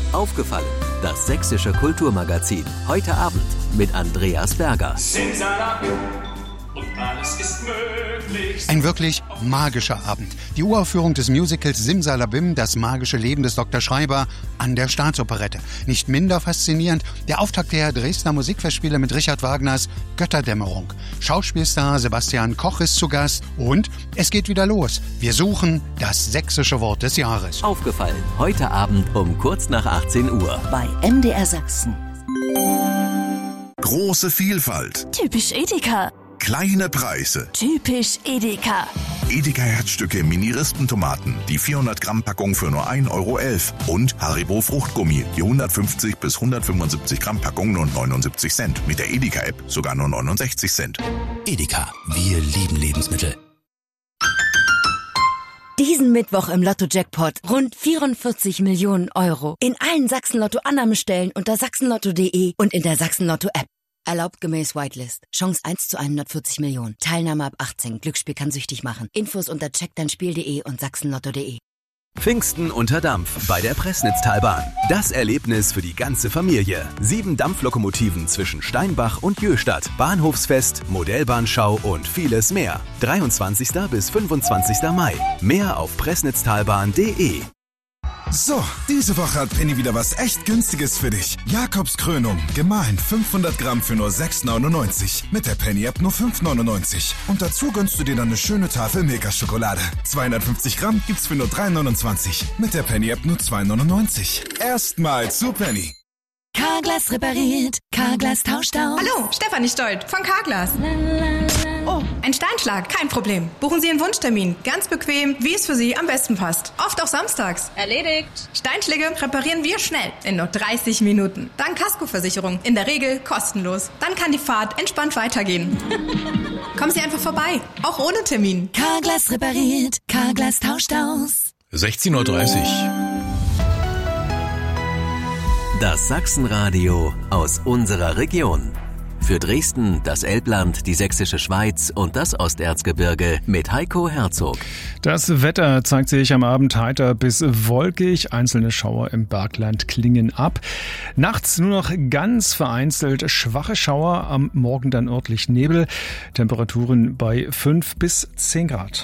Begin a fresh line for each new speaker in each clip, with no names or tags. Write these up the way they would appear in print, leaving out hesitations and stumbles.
Aufgefallen, das sächsische Kulturmagazin. Heute Abend mit Andreas Berger.
Und alles ist möglich.
Ein wirklich magischer Abend. Die Uraufführung des Musicals Simsalabim, das magische Leben des Dr. Schreiber, an der Staatsoperette. Nicht minder faszinierend der Auftakt der Dresdner Musikfestspiele mit Richard Wagners Götterdämmerung. Schauspielstar Sebastian Koch ist zu Gast und es geht wieder los. Wir suchen das sächsische Wort des Jahres.
Aufgefallen, heute Abend um kurz nach 18 Uhr.
Bei MDR Sachsen.
Große Vielfalt.
Typisch Edeka.
Kleine Preise.
Typisch Edeka.
Edeka Herzstücke Mini-Rispentomaten, die 400 Gramm Packung für nur 1,11 Euro. Und Haribo Fruchtgummi, die 150 bis 175 Gramm Packung nur 79 Cent. Mit der Edeka-App sogar nur 69 Cent.
Edeka, wir lieben Lebensmittel.
Diesen Mittwoch im Lotto-Jackpot rund 44 Millionen Euro. In allen Sachsen-Lotto-Annahmestellen unter sachsenlotto.de und in der Sachsen-Lotto-App. Erlaubt gemäß Whitelist. Chance 1 zu 140 Millionen. Teilnahme ab 18. Glücksspiel kann süchtig machen. Infos unter checkdeinspiel.de und sachsenlotto.de.
Pfingsten unter Dampf bei der Pressnitztalbahn. Das Erlebnis für die ganze Familie. 7 Dampflokomotiven zwischen Steinbach und Jöhstadt. Bahnhofsfest, Modellbahnschau und vieles mehr. 23. bis 25. Mai. Mehr auf pressnitztalbahn.de.
So, diese Woche hat Penny wieder was echt Günstiges für dich. Jakobskrönung, gemahlen 500 Gramm für nur 6,99. Mit der Penny-App nur 5,99. Und dazu gönnst du dir dann eine schöne Tafel Milka-Schokolade. 250 Gramm gibt's für nur 3,29. Mit der Penny-App nur 2,99. Erstmal zu Penny.
Carglass repariert, Carglass tauscht aus.
Hallo, Stefanie Stolt von Carglass. Oh, ein Steinschlag, kein Problem. Buchen Sie Ihren Wunschtermin. Ganz bequem, wie es für Sie am besten passt. Oft auch samstags.
Erledigt.
Steinschläge reparieren wir schnell, in nur 30 Minuten. Dank Kaskoversicherung, in der Regel kostenlos. Dann kann die Fahrt entspannt weitergehen. Kommen Sie einfach vorbei, auch ohne Termin.
Carglass repariert, Carglass tauscht aus.
16:30 Uhr.
Das Sachsenradio aus unserer Region. Für Dresden, das Elbland, die Sächsische Schweiz und das Osterzgebirge mit Heiko Herzog.
Das Wetter zeigt sich am Abend heiter bis wolkig. Einzelne Schauer im Bergland klingen ab. Nachts nur noch ganz vereinzelt schwache Schauer, am Morgen dann örtlich Nebel. Temperaturen bei 5 bis 10 Grad.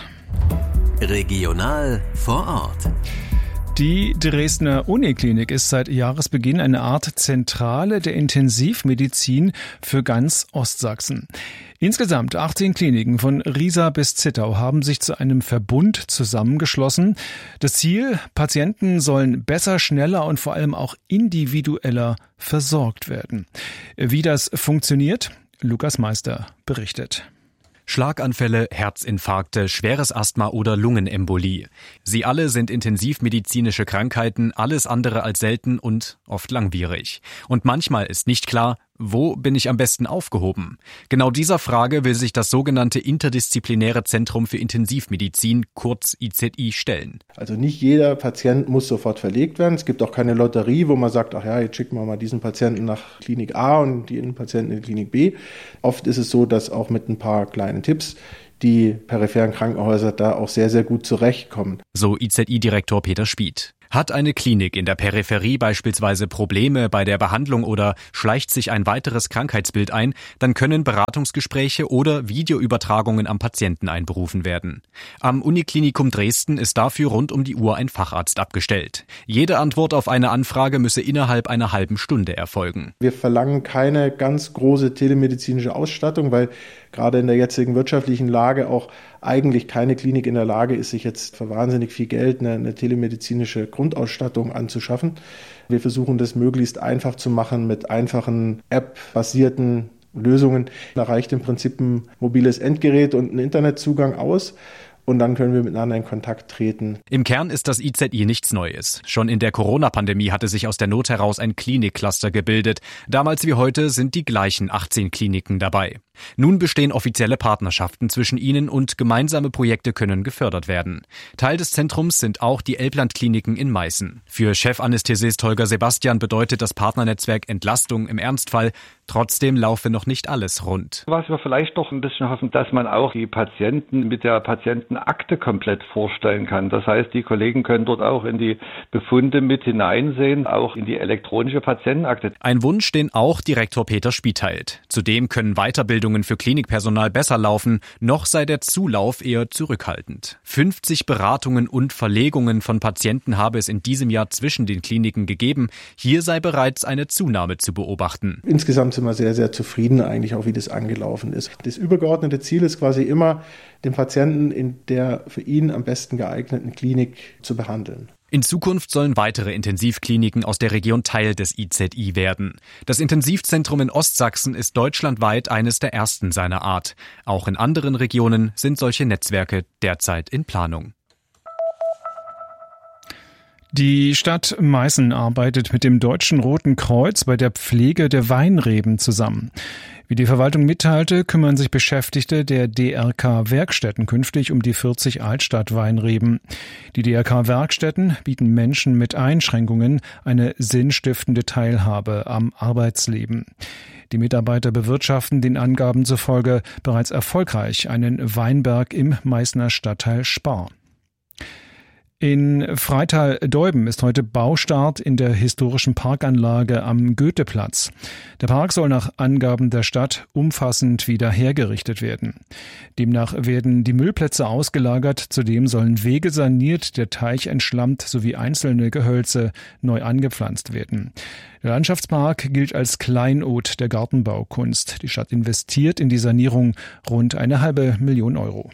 Regional vor Ort.
Die Dresdner Uniklinik ist seit Jahresbeginn eine Art Zentrale der Intensivmedizin für ganz Ostsachsen. Insgesamt 18 Kliniken von Riesa bis Zittau haben sich zu einem Verbund zusammengeschlossen. Das Ziel: Patienten sollen besser, schneller und vor allem auch individueller versorgt werden. Wie das funktioniert? Lukas Meister berichtet.
Schlaganfälle, Herzinfarkte, schweres Asthma oder Lungenembolie. Sie alle sind intensivmedizinische Krankheiten, alles andere als selten und oft langwierig. Und manchmal ist nicht klar, wo bin ich am besten aufgehoben? Genau dieser Frage will sich das sogenannte Interdisziplinäre Zentrum für Intensivmedizin, kurz IZI, stellen.
Also nicht jeder Patient muss sofort verlegt werden. Es gibt auch keine Lotterie, wo man sagt, ach ja, jetzt schicken wir mal diesen Patienten nach Klinik A und den Patienten in Klinik B. Oft ist es so, dass auch mit ein paar kleinen Tipps die peripheren Krankenhäuser da auch sehr, sehr gut zurechtkommen.
So IZI-Direktor Peter Spieth. Hat eine Klinik in der Peripherie beispielsweise Probleme bei der Behandlung oder schleicht sich ein weiteres Krankheitsbild ein, dann können Beratungsgespräche oder Videoübertragungen am Patienten einberufen werden. Am Uniklinikum Dresden ist dafür rund um die Uhr ein Facharzt abgestellt. Jede Antwort auf eine Anfrage müsse innerhalb einer halben Stunde erfolgen.
Wir verlangen keine ganz große telemedizinische Ausstattung, weil gerade in der jetzigen wirtschaftlichen Lage auch eigentlich keine Klinik in der Lage ist, sich jetzt für wahnsinnig viel Geld eine telemedizinische Grundausstattung anzuschaffen. Wir versuchen das möglichst einfach zu machen mit einfachen App-basierten Lösungen. Da reicht im Prinzip ein mobiles Endgerät und ein Internetzugang aus. Und dann können wir miteinander in Kontakt treten.
Im Kern ist das IZI nichts Neues. Schon in der Corona-Pandemie hatte sich aus der Not heraus ein Klinikcluster gebildet. Damals wie heute sind die gleichen 18 Kliniken dabei. Nun bestehen offizielle Partnerschaften zwischen ihnen und gemeinsame Projekte können gefördert werden. Teil des Zentrums sind auch die Elbland-Kliniken in Meißen. Für Chefanästhesist Holger Sebastian bedeutet das Partnernetzwerk Entlastung im Ernstfall. Trotzdem laufe noch nicht alles rund.
Was wir vielleicht doch ein bisschen hoffen, dass man auch die Patienten mit der Patientenakte komplett vorstellen kann. Das heißt, die Kollegen können dort auch in die Befunde mit hineinsehen, auch in die elektronische Patientenakte.
Ein Wunsch, den auch Direktor Peter Spieth teilt. Zudem können Weiterbildungen für Klinikpersonal besser laufen, noch sei der Zulauf eher zurückhaltend. 50 Beratungen und Verlegungen von Patienten habe es in diesem Jahr zwischen den Kliniken gegeben. Hier sei bereits eine Zunahme zu beobachten.
Insgesamt sind wir sehr, sehr zufrieden eigentlich auch, wie das angelaufen ist. Das übergeordnete Ziel ist quasi immer, den Patienten in der für ihn am besten geeigneten Klinik zu behandeln.
In Zukunft sollen weitere Intensivkliniken aus der Region Teil des IZI werden. Das Intensivzentrum in Ostsachsen ist deutschlandweit eines der ersten seiner Art. Auch in anderen Regionen sind solche Netzwerke derzeit in Planung.
Die Stadt Meißen arbeitet mit dem Deutschen Roten Kreuz bei der Pflege der Weinreben zusammen. Wie die Verwaltung mitteilte, kümmern sich Beschäftigte der DRK-Werkstätten künftig um die 40 Altstadt-Weinreben. Die DRK-Werkstätten bieten Menschen mit Einschränkungen eine sinnstiftende Teilhabe am Arbeitsleben. Die Mitarbeiter bewirtschaften den Angaben zufolge bereits erfolgreich einen Weinberg im Meißner Stadtteil Spar. In Freital-Deuben ist heute Baustart in der historischen Parkanlage am Goetheplatz. Der Park soll nach Angaben der Stadt umfassend wieder hergerichtet werden. Demnach werden die Müllplätze ausgelagert, zudem sollen Wege saniert, der Teich entschlammt sowie einzelne Gehölze neu angepflanzt werden. Der Landschaftspark gilt als Kleinod der Gartenbaukunst. Die Stadt investiert in die Sanierung rund 500.000 Euro.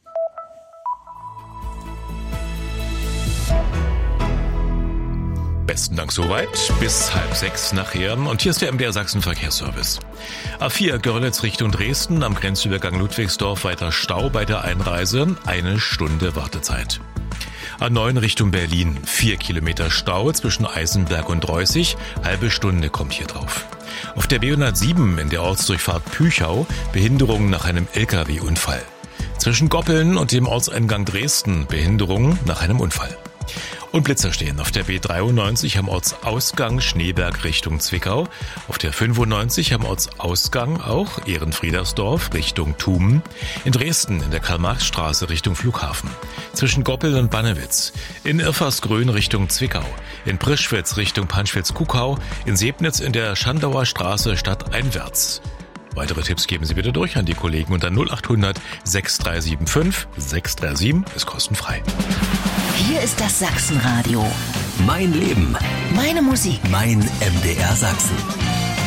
Besten Dank soweit. Bis 5:30 nachher. Und hier ist der MDR Sachsen Verkehrsservice. A4 Görlitz Richtung Dresden, am Grenzübergang Ludwigsdorf weiter Stau bei der Einreise. 1 Stunde Wartezeit. A9 Richtung Berlin, 4 Kilometer Stau zwischen Eisenberg und Reußig. Halbe Stunde kommt hier drauf. Auf der B107 in der Ortsdurchfahrt Püchau, Behinderung nach einem LKW-Unfall. Zwischen Goppeln und dem Ortseingang Dresden, Behinderung nach einem Unfall. Und Blitzer stehen auf der B93 am Ortsausgang Schneeberg Richtung Zwickau, auf der 95 am Ortsausgang auch Ehrenfriedersdorf Richtung Thumen, in Dresden in der Karl-Marx-Straße Richtung Flughafen, zwischen Goppel und Bannewitz, in Irfarsgrün Richtung Zwickau, in Prischwitz Richtung Panschwitz-Kuckau, in Sebnitz in der Schandauer Straße stadteinwärts. Weitere Tipps geben Sie bitte durch an die Kollegen unter 0800 6375 637, ist kostenfrei.
Hier ist das Sachsenradio.
Mein Leben.
Meine Musik.
Mein MDR Sachsen.